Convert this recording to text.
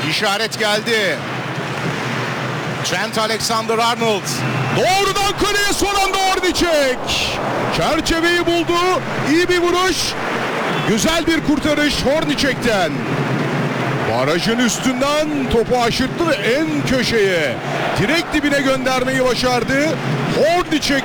İşaret geldi. Trent Alexander-Arnold. Doğrudan kaleye son anda Hornacek. Çerçeveyi buldu. İyi bir vuruş. Güzel bir kurtarış Hornacek'ten. Barajın üstünden topu aşırttı ve en köşeye, direkt dibine göndermeyi başardı. Hornacek